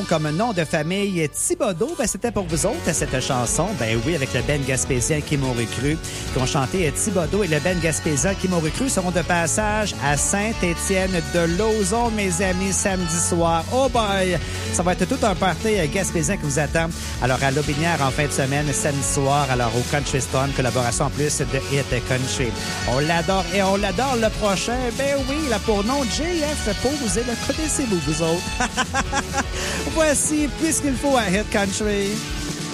Comme nom de famille Thibodeau, c'était pour vous autres cette chanson. Ben oui, avec le Ben gaspésien qui m'aurait cru. Qui ont chanté Thibodeau et le Ben gaspésien qui m'aurait cru seront de passage à Saint-Étienne-de-Lauzon, mes amis, samedi soir. Oh boy! Ça va être tout un party gaspésien qui vous attend. Alors, à Lobinière en fin de semaine, samedi soir, alors au Country Stone, collaboration en plus de Hit Country. On l'adore et on l'adore le prochain. Ben oui, là pour nom JF Posé, le connaissez-vous, vous autres? Voici Puisqu'il faut à Hit Country.